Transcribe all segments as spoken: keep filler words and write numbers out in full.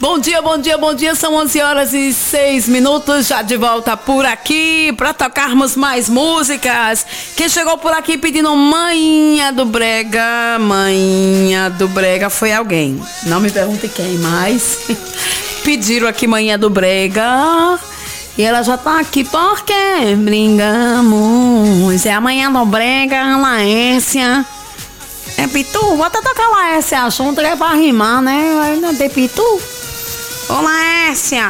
Bom dia, bom dia, bom dia. São onze horas e seis minutos. Já de volta por aqui para tocarmos mais músicas. Quem chegou por aqui pedindo Manhinha do Brega, Manhinha do Brega foi alguém. Não me pergunte quem, mas pediram aqui Manhinha do Brega. E ela já tá aqui porque brigamos. É a Manhinha do Brega, Laércia. É Pitu? Vou até tocar Laércia junto, que é pra rimar, né? Não tem Pitu? Ô Laércia!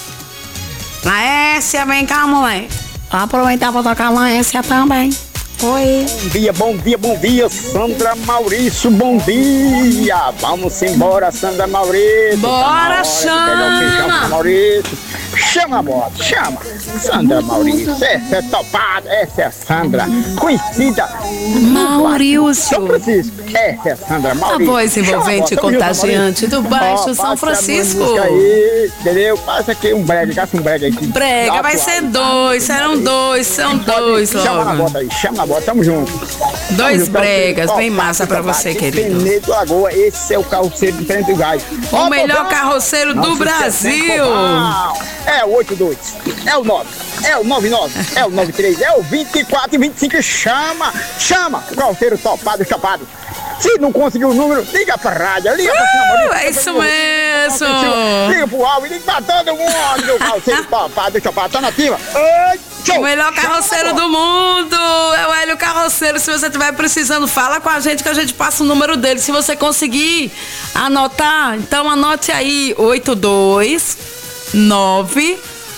Laércia, vem cá, moleque. Vou aproveitar pra tocar Laércia também. Oi. Bom dia, bom dia, bom dia, Sandra Maurício, bom dia. Vamos embora, Sandra Maurício. Bora, tá chama! Maurício. Chama a moto, chama. Sandra Maurício, essa é topada, essa é a Sandra, conhecida. Maurício. São Francisco, essa é a Sandra Maurício. A voz envolvente e contagiante do Baixo oh, São Francisco. Aí, entendeu? Passa aqui um brega, gasta um brega aqui. Brega, vai ser dois, serão dois, são dois logo. Chama na bota aí, chama na bota, tamo junto. Dois bregas, bem massa pra você, querido. Penedo Lagoa, esse é o carroceiro de frente do gás. O melhor carroceiro do Brasil. É o oitenta e dois, é o nove, é o noventa e nove, é o noventa e três, é o vinte e quatro e vinte e cinco. Chama, chama o carroceiro topado, chapado. Se não conseguiu o número, liga pra rádio, liga pra cima. É isso mesmo. Liga pro alvo, liga pra todo mundo. O carroceiro topado, chapado, tá nativa. O melhor carroceiro do mundo é o Hélio Carroceiro. Se você estiver precisando, fala com a gente que a gente passa o número dele. Se você conseguir anotar, então anote aí: oito dois nove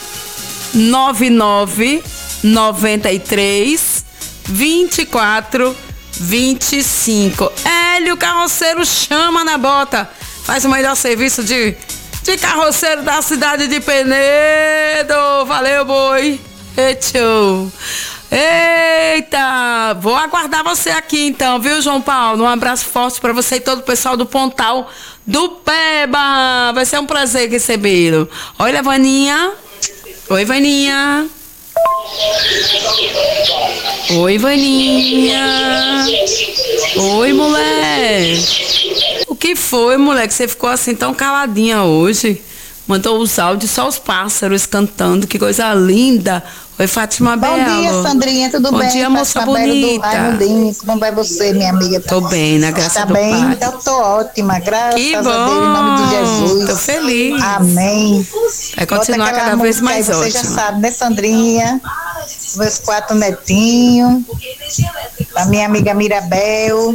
nove nove nove três vinte e quatro vinte e cinco. Hélio Carroceiro, chama na bota. Faz o melhor serviço de, de carroceiro da cidade de Penedo. Valeu, boi. Tchau. Eita, vou aguardar você aqui então, viu, João Paulo? Um abraço forte pra você e todo o pessoal do Pontal do Peba. Vai ser um prazer recebê-lo. Olha, Vaninha. Oi, Vaninha. Oi, Vaninha. Oi, moleque. O que foi, moleque? Você ficou assim tão caladinha hoje? Mandou os áudios, só os pássaros cantando, que coisa linda. Oi, Fátima Belo. Bom dia, Sandrinha, tudo Bom bem? Bom dia, moça Fátima bonita. Como vai você, minha amiga? Tô bem, na graça tá do bem? Pai. Então tô ótima, graças que a bom. Deus, em nome de Jesus. Tô feliz. Amém. Vai continuar cada vez mais ótima. Você já sabe, né, Sandrinha? Meus quatro netinhos, a minha amiga Mirabel,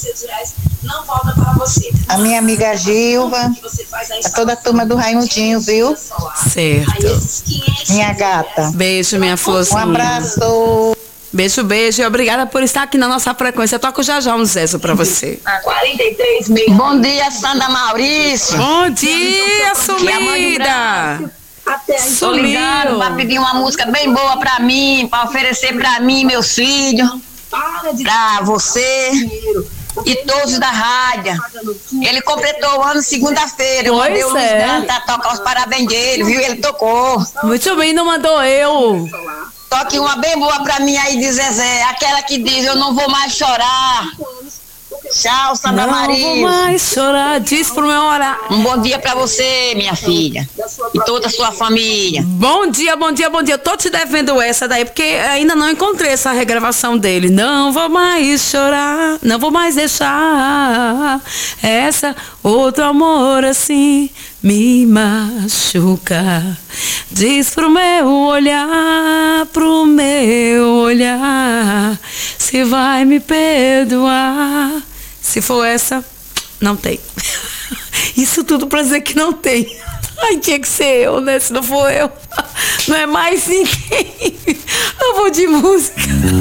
a minha amiga Gilva, a toda a turma do Raimundinho, viu? Certo. Minha gata. Beijo, minha florzinha. Um abraço. Beijo, beijo e obrigada por estar aqui na nossa frequência. Eu toco já já um Zezo pra você. Bom dia, Sandra Maurício. Bom dia, sumida. Tô ligando pra pedir uma música bem boa pra mim, pra oferecer pra mim, meus filhos, pra você e todos da rádio. Ele completou o ano segunda-feira. Eu mandei o Luiz Danta tocar os parabéns dele, viu? Ele tocou. Muito bem, não mandou eu. Toque uma bem boa pra mim aí de Zezé, aquela que diz: eu não vou mais chorar. Tchau, Sandra Maria. Não vou mais chorar, diz pro meu orar. Um bom dia pra você, minha filha, e toda a sua família. Bom dia, bom dia, bom dia. Eu tô te devendo essa daí, porque ainda não encontrei essa regravação dele. Não vou mais chorar, não vou mais deixar essa outro amor assim me machuca. Diz pro meu olhar, pro meu olhar, se vai me perdoar. Se for essa, não tem. Isso tudo pra dizer que não tem. Ai, tinha que ser eu, né? Se não for eu, não é mais ninguém. Eu vou de música.